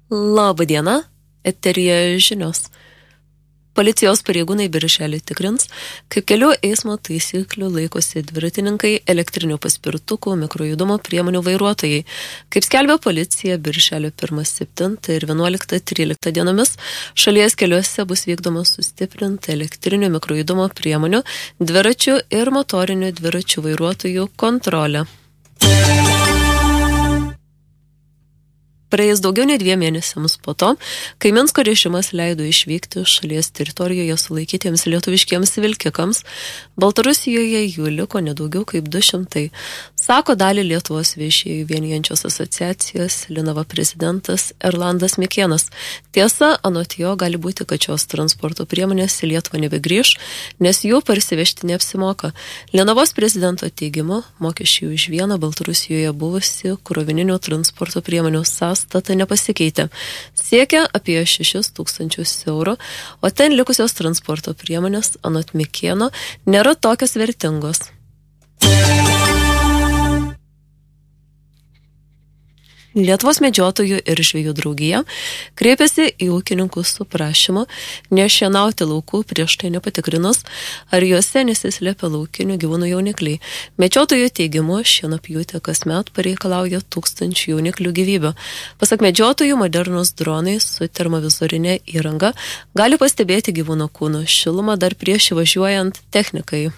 Labą dieną, eteryje žinios. Policijos pareigūnai birželį tikrins, kaip kelių eismo taisyklių laikosi dviratininkai, elektrinių paspirtukų, mikrojudumo priemonių vairuotojai. Kaip skelbia policija, birželio 1, 7 ir 11, 13 dienomis šalies keliuose bus vykdoma sustiprinta elektrinių mikrojudumo priemonių, dviračių ir motorinių dviračių vairuotojų kontrolė. Praėjus daugiau nei 2 mėnesiams po to, kai Minsko režimas leido išvykti šalies teritorijoje sulaikytiems lietuviškiems vilkikams, Baltarusijoje jų liko nedaugiau kaip 200, sako dalį Lietuvos vežėjų vienijančios asociacijos Linava prezidentas Erlandas Mikėnas. Tiesa, anot jo gali būti, kad šios transporto priemonės į Lietuvą nebegrįš, nes jų parsivežti neapsimoka. Linavos prezidento teigimu, mokesčiai už vieną Baltarusijoje buvusi krovininių transporto priemonių sąstatą nepasikeitė. Siekia apie 6 000 eurų, o ten likusios transporto priemonės, anot Mikėno, nėra tokios vertingos. Lietuvos medžiotojų ir žvejų draugija kreipėsi į ūkininkus su prašymu nešienauti laukų prieš tai nepatikrinus, ar juose nesislėpia laukinių gyvūnų jaunikliai. Medžiotojų teigimu, šienapjūtė kasmet pareikalauja 1000 jauniklių gyvybių. Pasak medžiotojų, modernus dronai su termovizorinė įranga gali pastebėti gyvūno kūno šilumą dar prieš įvažiuojant technikai.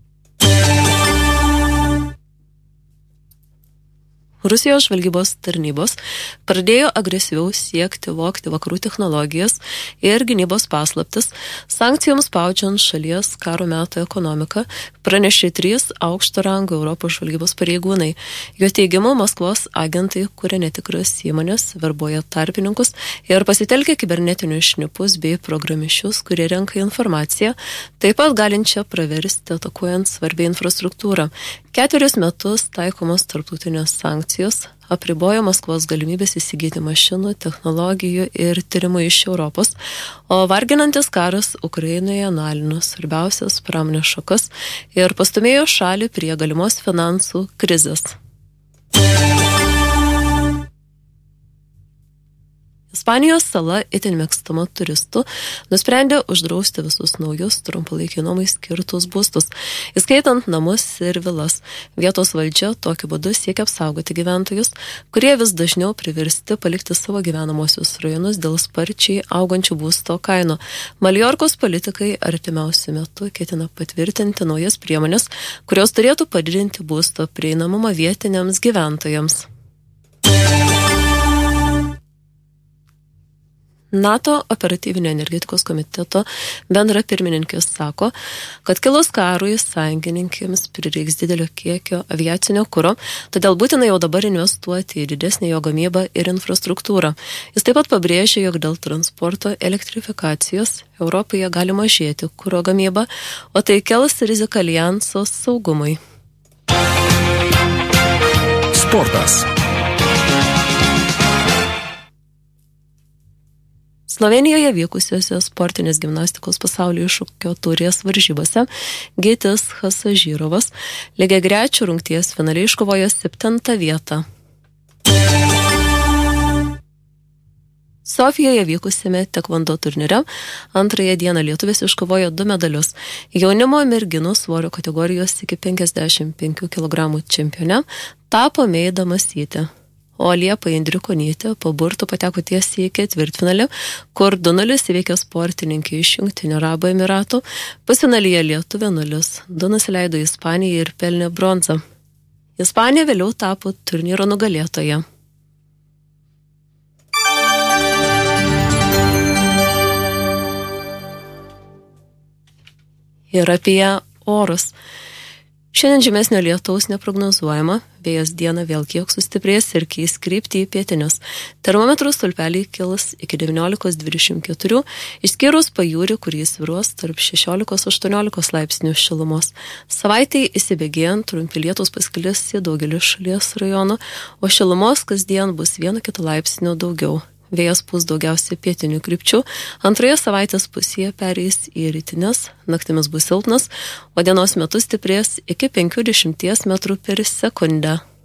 Rusijos žvalgybos tarnybos pradėjo agresyviau siekti vogti vakarų technologijas ir gynybos paslaptis, sankcijoms spaudžiant šalies karo metų ekonomiką, pranešė 3 aukšto rango Europos žvalgybos pareigūnai. Jo teigimu, Maskvos agentai kuria netikras įmonės, verbuoja tarpininkus ir pasitelkia kibernetinius šnipus bei programišius, kurie renka informaciją, taip pat galinčią praversti atakuojant svarbią infrastruktūrą. 4 metus taikomos tarptautinės sankcijos apribojo Maskvos galimybės įsigyti mašinų, technologijų ir tyrimų iš Europos, o varginantis karas Ukrainoje nualino svarbiausias pramonės šakas ir pastumėjo šalį prie galimos finansų krizės. Ispanijos sala itin mėgstama turistų nusprendė uždrausti visus naujus trumpalaikiai nuomai skirtus būstus, įskaitant namus ir vilas. Vietos valdžia tokiu būdu siekia apsaugoti gyventojus, kurie vis dažniau priversti palikti savo gyvenamosius rajonus dėl sparčiai augančių būsto kainų. Maljorkos politikai artimiausiu metu ketina patvirtinti naujas priemonės, kurios turėtų padidinti būsto prieinamumą vietiniams gyventojams. NATO operatyvinio energetikos komiteto bendra pirmininkė sako, kad kilus karui sąjungininkėms prireiks didelio kiekio aviacinio kuro, todėl būtina jau dabar investuoti į didesnį jo gamybą ir infrastruktūrą. Jis taip pat pabrėžė, jog dėl transporto elektrifikacijos Europoje gali mažėti kuro gamyba, o tai kels riziką aljanso saugumui. Sportas. Slovėnijoje vykusiose sportinės gimnastikos pasaulio iššūkio taurės varžybose Gytis Hasažyrovas lygiagrečių rungties finale iškovojo 7. vietą. Sofijoje vykusiame tekvondo turnyre antrąją dieną lietuvės iškovojo 2 medalius. Jaunimo merginų svorio kategorijos iki 55 kg čempione tapo Meida Masytė. O Liepa Indrikonytė po burtų pateko tiesiai į ketvirtfinalį, kur 2-0 įveikė sportininkė iš Jungtinių Arabų Emiratų, pusfinalyje lietuvė 0-2 nusileido Ispanijai ir pelnė bronzą. Ispanija vėliau tapo turnyro nugalėtoja. Ir apie orus. Šiandien žemesnio lietaus neprognozuojama, vėjas dieną vėl kiek sustiprės ir keis kryptį į pietinius. Termometrų stulpeliai kils iki 19-24, išskyrus pajūrį, kurį svyruos tarp 16-18 laipsnių šilumos. Savaitei įsibėgėjant trumpi lietūs pasklis į daugelį šalies rajonų, o šilumos kasdien bus 1-2 laipsnių daugiau. Vėjas pūs daugiausiai pietinių krypčių, antroje savaitės pusėje pereis į rytines, naktimis bus silpnas, o dienos metu stiprės iki 50 metrų per sekundę.